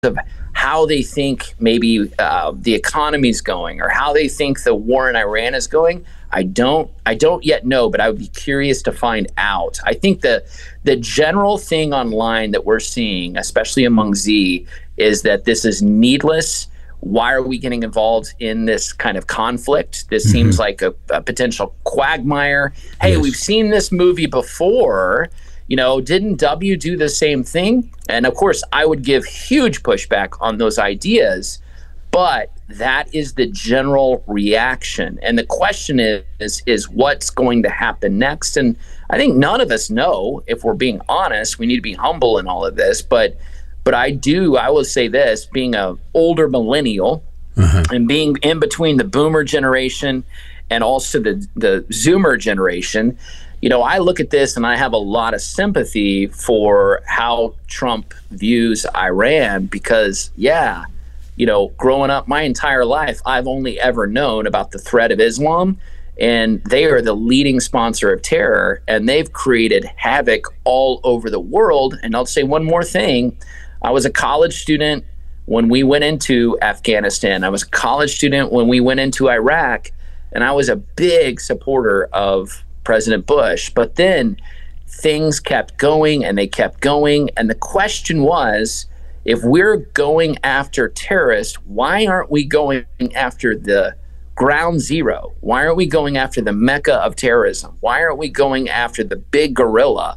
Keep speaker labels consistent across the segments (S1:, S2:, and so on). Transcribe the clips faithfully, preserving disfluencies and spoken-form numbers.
S1: of how they think maybe uh, the economy's going or how they think the war in Iran is going. I don't I don't yet know, but I would be curious to find out. I think the the general thing online that we're seeing, especially among Z, is that this is needless. Why are we getting involved in this kind of conflict? This mm-hmm. seems like a, a potential quagmire. Hey, yes. We've seen this movie before. You know, didn't W do the same thing? And of course, I would give huge pushback on those ideas, but that is the general reaction. And the question is, is, is what's going to happen next? And I think none of us know, if we're being honest. We need to be humble in all of this. But but I do, I will say this, being an older millennial uh-huh. and being in between the boomer generation and also the, the Zoomer generation, you know, I look at this and I have a lot of sympathy for how Trump views Iran because, yeah, you know, growing up my entire life, I've only ever known about the threat of Islam, and they are the leading sponsor of terror, and they've created havoc all over the world. And I'll say one more thing. I was a college student when we went into Afghanistan. I was a college student when we went into Iraq, and I was a big supporter of President Bush. But then things kept going and they kept going. And the question was, if we're going after terrorists, why aren't we going after the ground zero? Why aren't we going after the mecca of terrorism? Why aren't we going after the big gorilla,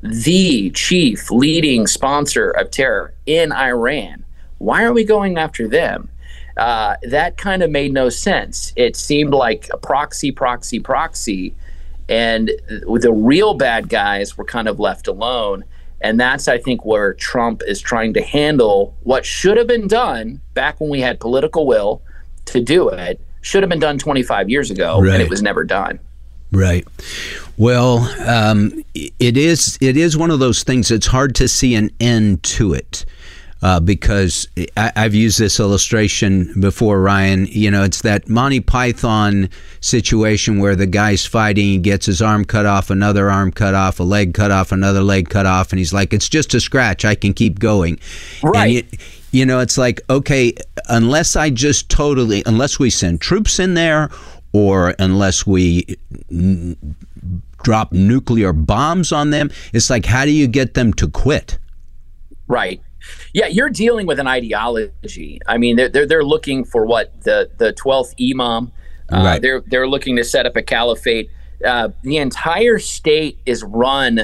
S1: the chief leading sponsor of terror in Iran? Why are we going after them? Uh, that kind of made no sense. It seemed like a proxy, proxy, proxy. And the real bad guys were kind of left alone. And that's, I think, where Trump is trying to handle what should have been done back when we had political will to do it. Should have been done twenty-five years ago, right. And it was never done.
S2: Right. Well, um, it is it is one of those things that's hard to see an end to it. Uh, because I, I've used this illustration before, Ryan. You know, it's that Monty Python situation where the guy's fighting, he gets his arm cut off, another arm cut off, a leg cut off, another leg cut off, and he's like, it's just a scratch, I can keep going.
S1: Right.
S2: And you, you know, it's like, okay, unless I just totally, unless we send troops in there, or unless we n- drop nuclear bombs on them, it's like, how do you get them to quit?
S1: Right. Yeah, you're dealing with an ideology. I mean, they're they're, they're looking for what the the twelfth Imam. Uh, right. They're they're looking to set up a caliphate. Uh, the entire state is run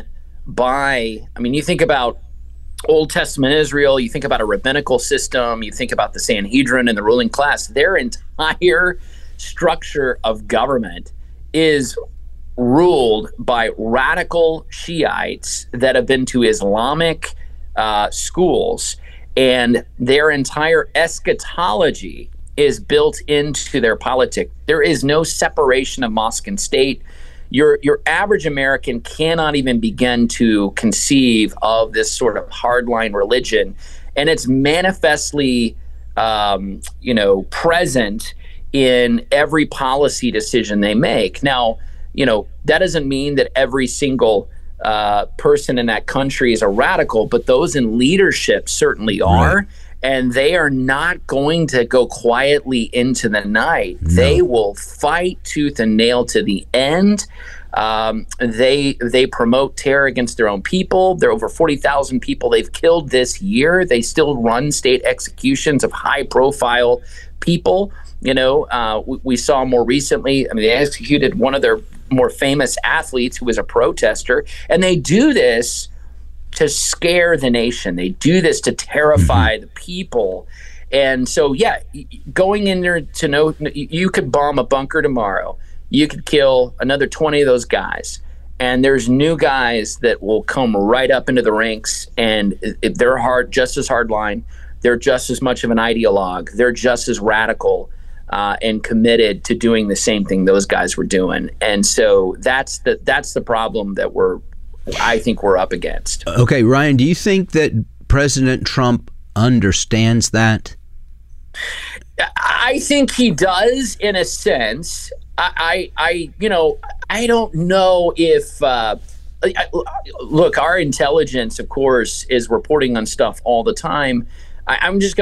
S1: by. I mean, you think about Old Testament Israel. You think about a rabbinical system. You think about the Sanhedrin and the ruling class. Their entire structure of government is ruled by radical Shiites that have been to Islamic Uh, schools, and their entire eschatology is built into their politics. There is no separation of mosque and state. Your your average American cannot even begin to conceive of this sort of hardline religion, and it's manifestly, um, you know, present in every policy decision they make. Now, you know, that doesn't mean that every single Uh, person in that country is a radical, but those in leadership certainly are. Right. And they are not going to go quietly into the night. No. They will fight tooth and nail to the end. Um, they they promote terror against their own people. There are over forty thousand people they've killed this year. They still run state executions of high-profile people. You know, uh, we, we saw more recently, I mean, they executed one of their more famous athletes who was a protester, and they do this to scare the nation. They do this to terrify mm-hmm. the people. And so, yeah, going in there to know, you could bomb a bunker tomorrow. You could kill another twenty of those guys. And there's new guys that will come right up into the ranks, and if they're hard, just as hardline. They're just as much of an ideologue. They're just as radical uh, and committed to doing the same thing those guys were doing. And so that's the that's the problem that we're, I think we're up against.
S2: Okay, Ryan, do you think that President Trump understands that?
S1: I think he does, in a sense. I, I, I you know, I don't know if. Uh, Look, our intelligence, of course, is reporting on stuff all the time. I, I'm just going